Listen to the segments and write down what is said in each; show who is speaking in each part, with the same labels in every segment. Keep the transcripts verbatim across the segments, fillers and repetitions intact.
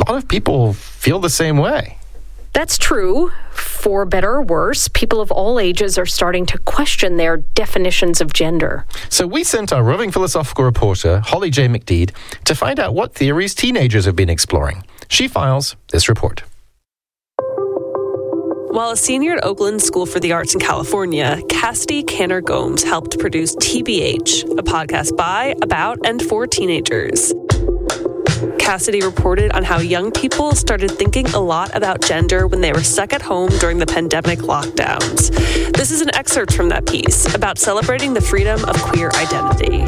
Speaker 1: lot of people feel the same way.
Speaker 2: That's true. For better or worse, people of all ages are starting to question their definitions of gender.
Speaker 1: So we sent our roving philosophical reporter, Holly J. McDeed, to find out what theories teenagers have been exploring. She files this report.
Speaker 3: While a senior at Oakland School for the Arts in California, Cassidy Canner Gomes helped produce T B H, a podcast by, about, and for teenagers. Cassidy reported on how young people started thinking a lot about gender when they were stuck at home during the pandemic lockdowns. This is an excerpt from that piece about celebrating the freedom of queer identity.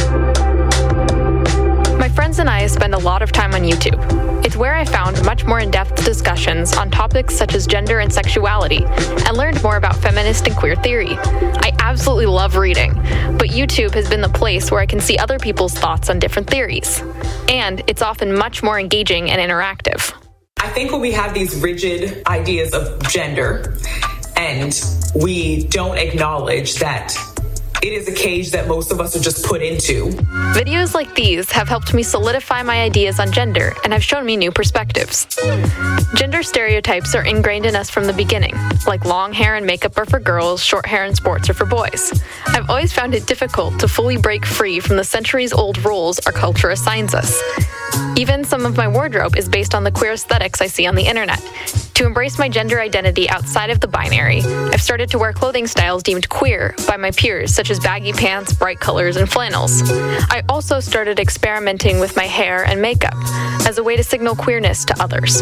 Speaker 4: My friends and I spend a lot of time on YouTube. It's where I found much more in-depth discussions on topics such as gender and sexuality, and learned more about feminist and queer theory. I absolutely love reading, but YouTube has been the place where I can see other people's thoughts on different theories. And it's often much more engaging and interactive.
Speaker 5: I think when we have these rigid ideas of gender, and we don't acknowledge that it is a cage that most of us are just put into.
Speaker 4: Videos like these have helped me solidify my ideas on gender and have shown me new perspectives. Gender stereotypes are ingrained in us from the beginning, like long hair and makeup are for girls, short hair and sports are for boys. I've always found it difficult to fully break free from the centuries-old roles our culture assigns us. Even some of my wardrobe is based on the queer aesthetics I see on the internet. To embrace my gender identity outside of the binary, I've started to wear clothing styles deemed queer by my peers, such as baggy pants, bright colors, and flannels. I also started experimenting with my hair and makeup as a way to signal queerness to others.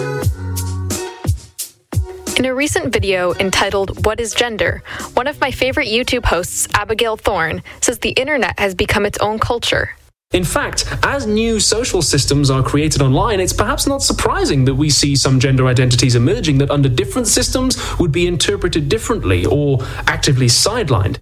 Speaker 4: In a recent video entitled What is Gender?, one of my favorite YouTube hosts, Abigail Thorne, says the internet has become its own culture.
Speaker 6: In fact, as new social systems are created online, it's perhaps not surprising that we see some gender identities emerging that under different systems would be interpreted differently or actively sidelined.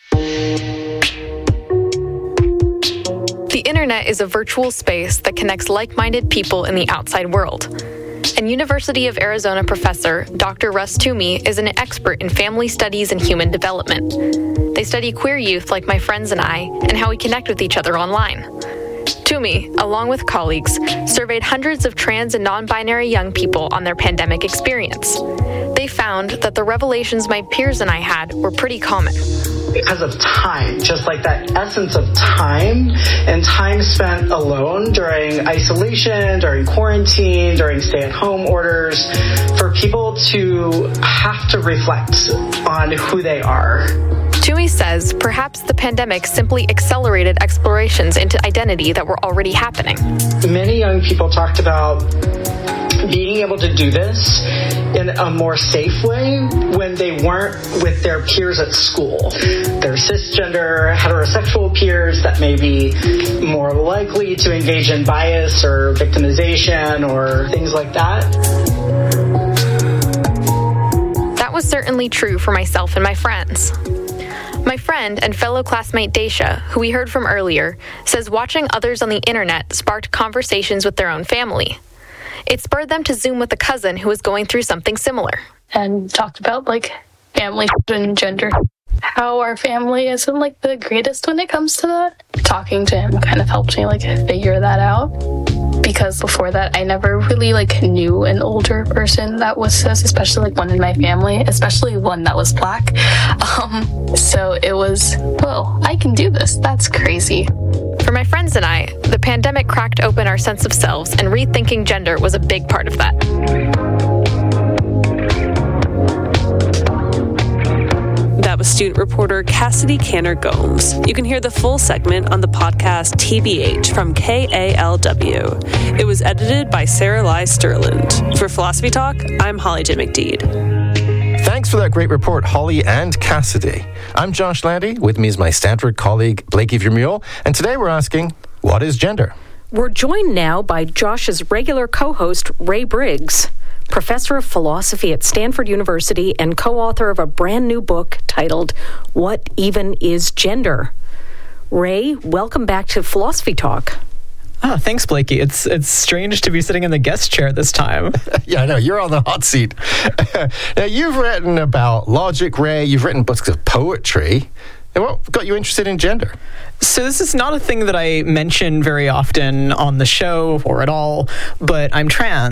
Speaker 4: The internet is a virtual space that connects like-minded people in the outside world. And University of Arizona professor Doctor Russ Toomey is an expert in family studies and human development. They study queer youth like my friends and I, and how we connect with each other online. Toomey, along with colleagues, surveyed hundreds of trans and non-binary young people on their pandemic experience. They found that the revelations my peers and I had were pretty common.
Speaker 7: Because of time, just like that essence of time and time spent alone during isolation, during quarantine, during stay-at-home orders, for people to have to reflect on who they are.
Speaker 4: Toomey says perhaps the pandemic simply accelerated explorations into identity that were already happening.
Speaker 7: Many young people talked about being able to do this in a more safe way when they weren't with their peers at school. Their cisgender, heterosexual peers that may be more likely to engage in bias or victimization or things like that.
Speaker 4: That was certainly true for myself and my friends. My friend and fellow classmate Daisha, who we heard from earlier, says watching others on the internet sparked conversations with their own family. It spurred them to Zoom with a cousin who was going through something similar.
Speaker 8: And talked about, like, family and gender. How our family isn't, like, the greatest when it comes to that. Talking to him kind of helped me, like, figure that out. Because before that, I never really, like, knew an older person that was cis, especially, like, one in my family, especially one that was black. Um, so it was, whoa, I can do this. That's crazy.
Speaker 4: For my friends and I, the pandemic cracked open our sense of selves, and rethinking gender was a big part of that.
Speaker 3: That was student reporter Cassidy Canner Gomes. You can hear the full segment on the podcast T B H from K A L W. It was edited by Sarah Lai Sterland. For Philosophy Talk, I'm Holly J. McDeed.
Speaker 1: Thanks for that great report, Holly and Cassidy. I'm Josh Landy. With me is my Stanford colleague, Blakey Vermeulen. And today we're asking, what is gender?
Speaker 2: We're joined now by Josh's regular co-host, Ray Briggs, professor of philosophy at Stanford University and co-author of a brand new book titled, What Even Is Gender? Ray, welcome back to Philosophy Talk.
Speaker 9: Oh, thanks, Blakey. It's it's strange to be sitting in the guest chair this time.
Speaker 1: Yeah, I know. You're on the hot seat. Now, you've written about logic, Ray. You've written books of poetry. And what got you interested in gender?
Speaker 9: So this is not a thing that I mention very often on the show or at all, but I'm trans.